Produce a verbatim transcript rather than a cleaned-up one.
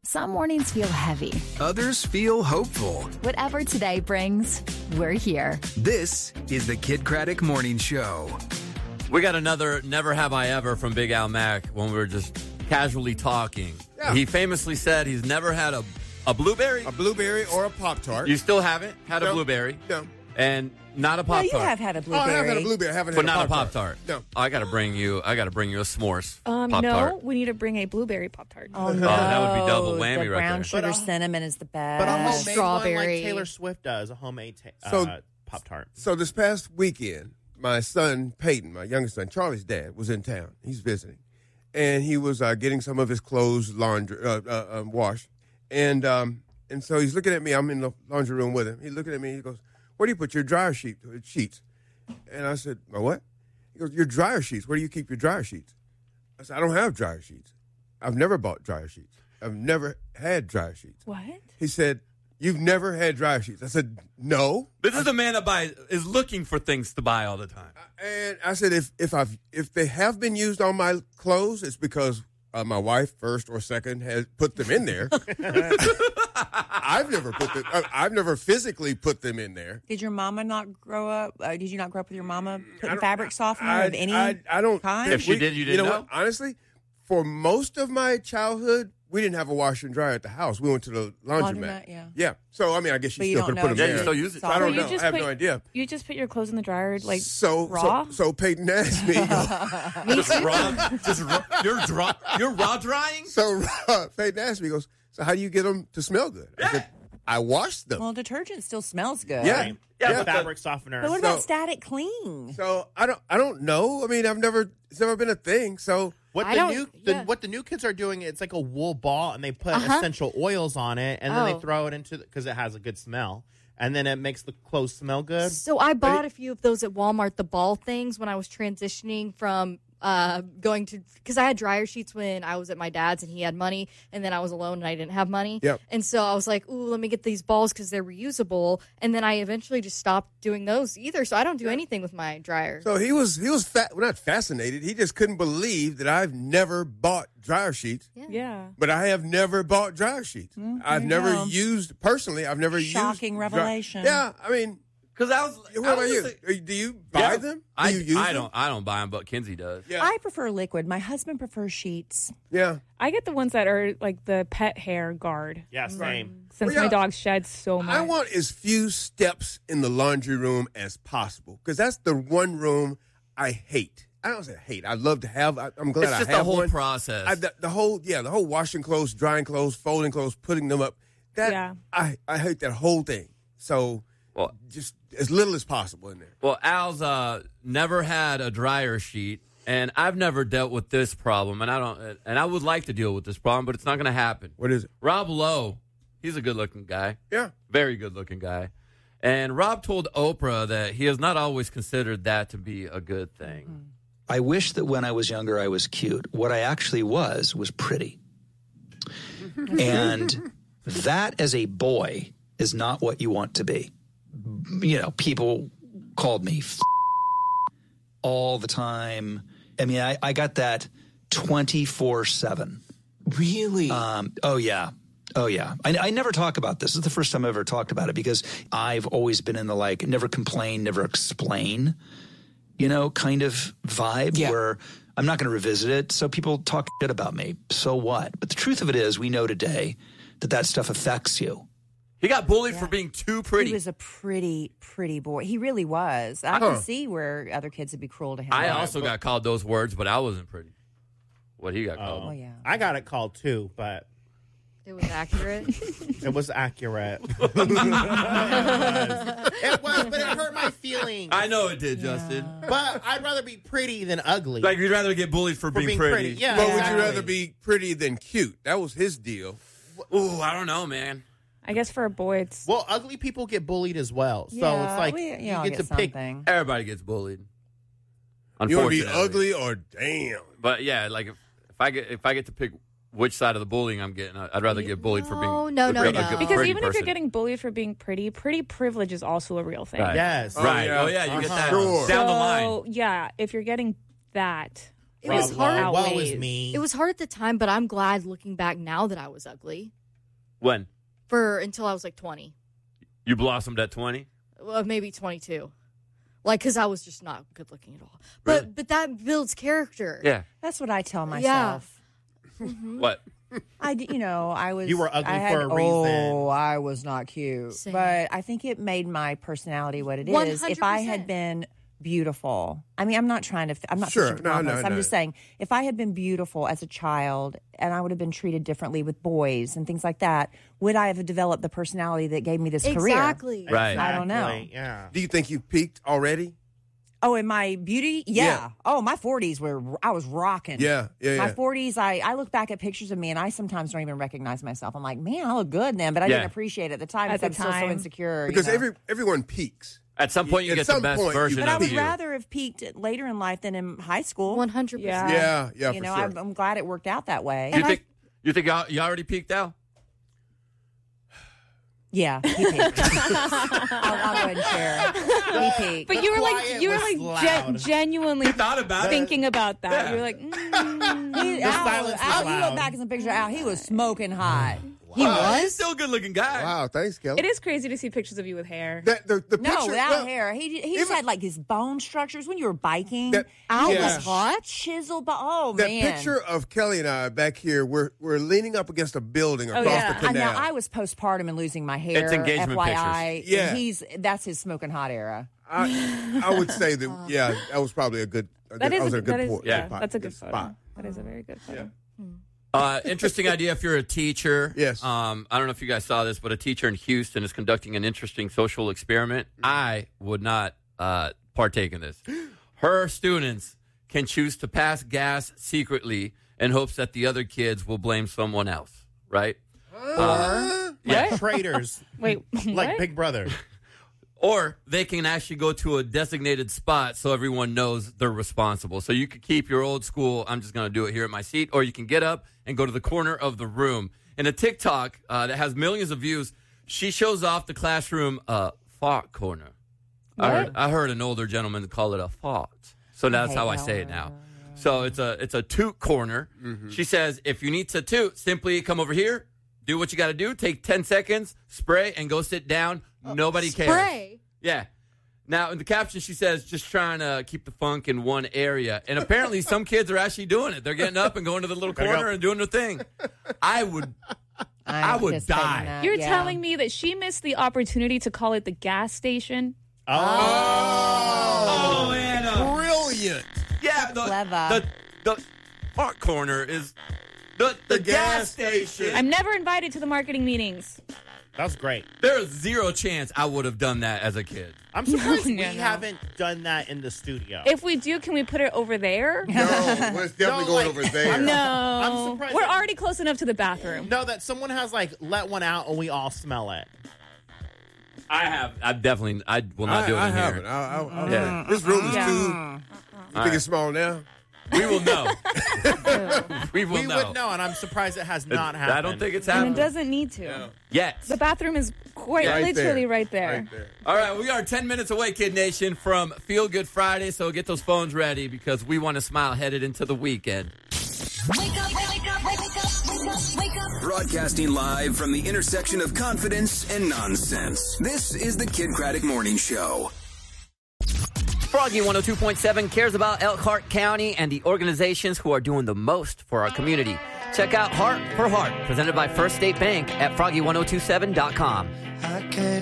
Some mornings feel heavy. Others feel hopeful. Whatever today brings, we're here. This is the Kid Craddock Morning Show. We got another Never Have I Ever from Big Al Mack when we were just casually talking. Yeah. He famously said he's never had a, a blueberry. A blueberry or a Pop-Tart. You still haven't had No. a blueberry? No. And not a Well, Pop-Tart. you have had a Oh, blueberry. I have had a blueberry. I haven't But had not a a Pop-Tart. Pop-Tart. No. I got to bring you I got to bring you a s'mores Um, Pop-Tart. no, we need to bring a blueberry Pop-Tart. Oh, no. that would be double whammy the right brown there. sugar But a- cinnamon is the best. But a homemade one Strawberry. like Taylor Swift does, a homemade ta- So- uh, Pop-Tart. So this past weekend, my son, Peyton, my youngest son, Charlie's dad, was in town. He's visiting. And he was uh, getting some of his clothes laundry, uh, uh, um, washed. And um, and so he's looking at me. I'm in the laundry room with him. He's looking at me. He goes, where do you put your dryer sheet, sheets? And I said, my what? He goes, your dryer sheets. Where do you keep your dryer sheets? I said, I don't have dryer sheets. I've never bought dryer sheets. I've never had dryer sheets. What? He said, you've never had dryer sheets. I said, no. This is a man that buys, is looking for things to buy all the time. And I said, if if I've if they have been used on my clothes, it's because uh, my wife, first or second, has put them in there. I've never put them. I- I've never physically put them in there. Did your mama not grow up? Uh, did you not grow up with your mama I putting don't- fabric softener I, of any I, I don't. kind? If she did, you didn't know, know? what? Honestly, for most of my childhood, we didn't have a washer and dryer at the house. We went to the laundromat. Laundromat, yeah. Yeah. So I mean, I guess you But you still don't could put know them Yeah, there. you still use it. I don't So you know. just I have put- no idea. You just put your clothes in the dryer, like So, raw? so so Peyton asked me. Just raw, just raw, you're draw, you're raw drying. So uh, Peyton asked me, he goes, so how do you get them to smell good? I said, I wash them. Well, detergent still smells good. Yeah. Right. Yeah, Yeah, but fabric softener. But what about So- static clean? So I don't, I don't know. I mean, I've never, it's never been a thing. So What I the don't- new the, yeah. what the new kids are doing, it's like a wool ball, and they put Uh-huh. essential oils on it, and then Oh. they throw it into because it has a good smell, and then it makes the clothes smell good. So I bought a few of those at Walmart, the ball things, when I was transitioning from uh, going to, because I had dryer sheets when I was at my dad's and he had money, and then I was alone and I didn't have money. Yep. And so I was like, ooh, let me get these balls because they're reusable. And then I eventually just stopped doing those either. So I don't do anything with my dryer. So he was, he was fa- well, not fascinated. He just couldn't believe that I've never bought dryer sheets, Yeah. but I have never bought dryer sheets. I've you never go. used, personally, I've never used. Shocking dry- revelation. Yeah. I mean, Because I was. what I about was you? just- Are you- Do you buy Yeah. them? Do I, you use I them? don't. I don't buy them, but Kinsey does. Yeah. I prefer liquid. My husband prefers sheets. yeah. I get the ones that are like the pet hair guard. Yeah, same. Since Well, yeah. my dog sheds so much. I want as few steps in the laundry room as possible because that's the one room I hate. I don't say hate. I love to have. I, I'm glad It's I just have the whole one. process. I, the, the whole, yeah, the whole washing clothes, drying clothes, folding clothes, putting them up. That Yeah. I, I hate that whole thing. So Well- just as little as possible in there. Well, Al's uh, never had a dryer sheet, and I've never dealt with this problem, and I don't. And I would like to deal with this problem, but it's not going to happen. What is it? Rob Lowe, he's a good-looking guy, Yeah. very good-looking guy, and Rob told Oprah that he has not always considered that to be a good thing. I wish that when I was younger I was cute. What I actually was was pretty. And that as a boy is not what you want to be. You know, people called me f- all the time. I mean, I, I got that twenty-four seven. Really? Um, oh, yeah. Oh, yeah. I, I never talk about this. This is the first time I've ever talked about it because I've always been in the like, never complain, never explain, you know, kind of vibe Yeah. where I'm not going to revisit it. So people talk shit about me. So what? But the truth of it is we know today that that stuff affects you. He got bullied for being too pretty. He was a pretty, pretty boy. He really was. I Huh. can see where other kids would be cruel to him. I also got called those words, but I wasn't pretty. What he got called. Oh, yeah. I got it called too, but It was accurate. it was accurate. it was, but it hurt my feelings. I know it did, Justin. But I'd rather be pretty than ugly. Like, you'd rather get bullied for, For being, being pretty. pretty, yeah. But would exactly. you rather be pretty than cute? That was his deal. Ooh, I don't know, man. I guess for a boy, it's Well, ugly people get bullied as well. So Yeah, it's like we- you all get, to pick. something. Everybody gets bullied. You want to be Unfortunately. ugly or damn? But yeah, like if, if I get if I get to pick which side of the bullying I'm getting, I'd rather get bullied for being No, no, a no, good- a no. good because pretty even if person. you're getting bullied for being pretty, pretty privilege is also a real thing. Right. Yes. Oh, right, yeah. oh yeah, you get Uh-huh. that Sure. down the So, line. yeah, if you're getting that, It was hard. Woe is outweighs. me. It was hard at the time, but I'm glad looking back now that I was ugly. When? for until I was like twenty. You blossomed at twenty? Well, maybe twenty-two. Like, because I was just not good looking at all. But Really? but that builds character. Yeah. That's what I tell myself. What? I, d- you know, I was. You were ugly I had, for a reason. Oh, I was not cute. Same. But I think it made my personality what it is. one hundred If I percent. had been beautiful, I mean, I'm not trying to. I'm not. Sure. fishing for No, no, compliments. I'm no. just saying, if I had been beautiful as a child, and I would have been treated differently with boys and things like that, would I have developed the personality that gave me this career? Exactly. Right. I don't know. Exactly, Yeah. Do you think you've peaked already? Oh, in my beauty? Yeah. Yeah. Oh, my forties were, I was rocking. Yeah, yeah, My yeah. forties, I, I look back at pictures of me and I sometimes don't even recognize myself. I'm like, man, I look good then, but I Yeah. didn't appreciate it at the time At because the I'm still so time. insecure. you Because know? every everyone peaks. At some point, you At get the some best point, you- version But I of would you. rather have peaked later in life than in high school. one hundred percent. Yeah. Yeah, yeah, you for know, sure. I'm, I'm glad it worked out that way. You think you think you you already peaked out? Yeah, he peaked. I'll, I'll go ahead and share. He peaked. But you were like, quiet you were was like gen- loud. genuinely Thought about it. thinking about that. Yeah. You were like, mm. He, The Al, silence was Al, you loud. look back at some pictures of Al, he was smoking hot. He Wow, he's was? still a good looking guy. Wow, thanks, Kelly. It is crazy to see pictures of you with hair. That, the, the No, picture, without well, hair. He he just even- had like his bone structures when you were biking. That- Al yeah. was hot, chiseled. But oh That man, picture of Kelly and I back here, we're we're leaning up against a building across yeah. the I know canal. I was postpartum and losing my hair. It's engagement F Y I. pictures. Yeah. he's that's his smoking hot era. I, I would say that, yeah, that was probably a good. That I is, was a, in a good that is port- yeah, spot, that's a good photo. spot. That is a very good photo. Uh, interesting idea if you're a teacher. Yes. Um, I don't know if you guys saw this, but a teacher in Houston is conducting an interesting social experiment. I would not uh, partake in this. Her students can choose to pass gas secretly in hopes that the other kids will blame someone else, right? Uh, yeah. Traitors. Wait, Like what? Big Brother. Or they can actually go to a designated spot so everyone knows they're responsible. So you could keep your old school, I'm just going to do it here at my seat, or you can get up and go to the corner of the room. In a TikTok uh, that has millions of views, she shows off the classroom uh, fart corner. I heard, I heard an older gentleman call it a fart. So that's how I say it now. So it's a it's a toot corner. She says, if you need to toot, simply come over here, do what you got to do, take ten seconds, spray, and go sit down. Nobody cares. Spray. Yeah. Now, in the caption, she says, just trying to keep the funk in one area. And apparently, some kids are actually doing it. They're getting up and going to the little Gotta corner go. and doing their thing. I would. I'm I would anticipating die. that, You're yeah. telling me that she missed the opportunity to call it the gas station? Oh. Oh, Anna. Brilliant. Yeah. The, Clever. the, the fart corner is the, the, The gas gas station. I'm never invited to the marketing meetings. That was great. There's zero chance I would have done that as a kid. I'm surprised No, we no, no. haven't done that in the studio. If we do, can we put it over there? No, well, it's definitely No, going like- over there. No. I'm surprised We're that- already close enough to the bathroom. no, that someone has like let one out and we all smell it. I have. I definitely. I will not I, do it I in haven't. here. I, I, I, Yeah. This room is Yeah. too. You All think right. it's small now? We will know. we will we know. would know, and I'm surprised it has not It- happened. I don't think it's And it happening doesn't need to. yet. The bathroom is quite Right literally there. right there. Right there. All right, we are ten minutes away, Kid Nation, from Feel Good Friday. So get those phones ready because we want to smile headed into the weekend. Wake up, wake up, wake up, wake up, wake up. Broadcasting live from the intersection of confidence and nonsense. This is the Kid Craddock Morning Show. Froggy one oh two point seven cares about Elkhart County and the organizations who are doing the most for our community. Check out Heart for Heart, presented by First State Bank at froggy ten twenty-seven dot com.